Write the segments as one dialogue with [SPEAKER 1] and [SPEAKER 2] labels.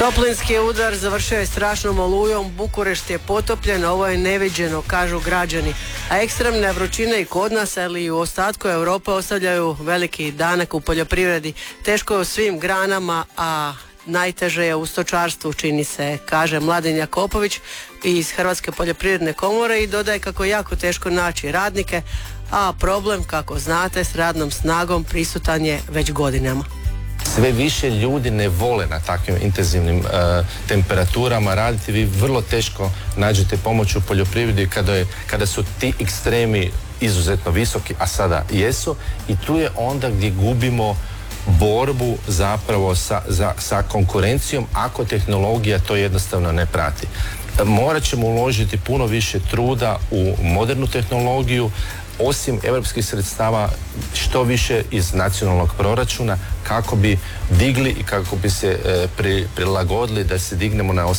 [SPEAKER 1] Toplinski udar završio je strašnom olujom, Bukurešt je potopljen, ovo je neviđeno, kažu građani. A ekstremne vrućine i kod nas, ali i u ostatku Europe ostavljaju veliki danak u poljoprivredi. Teško je u svim granama, a najteže je u stočarstvu, čini se, kaže Mladen Jakopović iz Hrvatske poljoprivredne komore i dodaje kako je jako teško naći radnike, a problem, kako znate, s radnom snagom prisutan je već godinama.
[SPEAKER 2] Sve više ljudi ne vole na takvim intenzivnim temperaturama raditi. Vi vrlo teško nađete pomoć u poljoprivredi kada su ti ekstremi izuzetno visoki, a sada jesu, i tu je onda gdje gubimo borbu zapravo sa konkurencijom ako tehnologija to jednostavno ne prati. Morat ćemo uložiti puno više truda u modernu tehnologiju, osim europskih sredstava što više iz nacionalnog proračuna kako bi digli i kako bi se prilagodili da se dignemo na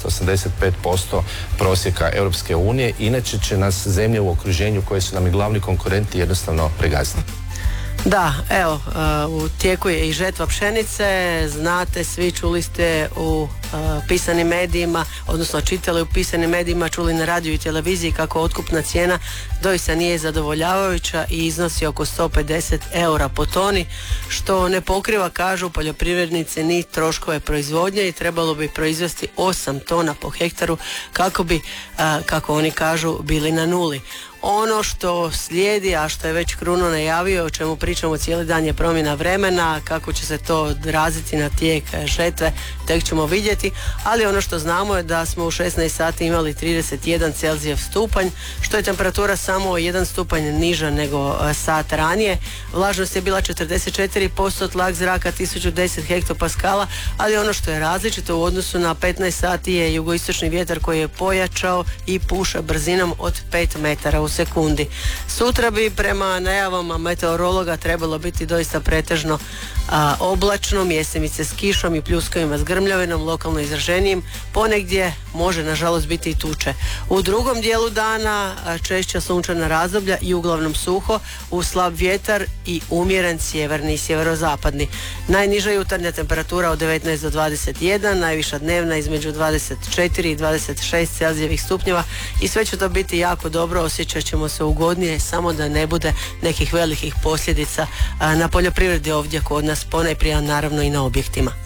[SPEAKER 2] 80-85% prosjeka Europske unije, inače će nas zemlje u okruženju koje su nam i glavni konkurenti jednostavno pregaziti.
[SPEAKER 1] Da, evo, u tijeku je i žetva pšenice, znate, svi čuli ste u pisanim medijima, odnosno čitali u pisanim medijima, čuli na radiju i televiziji kako otkupna cijena doista nije zadovoljavajuća i iznosi oko 150 eura po toni, što ne pokriva, kažu poljoprivrednici, ni troškove proizvodnje i trebalo bi proizvesti 8 tona po hektaru kako bi, kako oni kažu, bili na nuli. Ono što slijedi, a što je već Kruno najavio, o čemu pričamo cijeli dan, je promjena vremena, kako će se to odraziti na tijek žetve, tek ćemo vidjeti, ali ono što znamo je da smo u 16 sati imali 31 Celzijev stupanj, što je temperatura samo 1 stupanj niža nego sat ranije. Vlažnost je bila 44%, tlak zraka 1010 hektopaskala, ali ono što je različito u odnosu na 15 sati je jugoistočni vjetar koji je pojačao i puša brzinom od 5 metara u sekundi. Sutra bi prema najavama meteorologa trebalo biti doista pretežno oblačno, mjesemice s kišom i pljuskovima s grmljavinom, lokalno izraženijim, ponegdje može nažalost biti i tuče. U drugom dijelu dana češća sunčana razdoblja i uglavnom suho, uz slab vjetar i umjeren sjeverni i sjeverozapadni. Najniža jutarnja temperatura od 19 do 21, najviša dnevna između 24 i 26 Celzijevih stupnjeva i sve će to biti jako dobro, osjećat ćemo se ugodnije, samo da ne bude nekih velikih posljedica na poljoprivredi ovdje kod nas, ponajprije naravno i na objektima.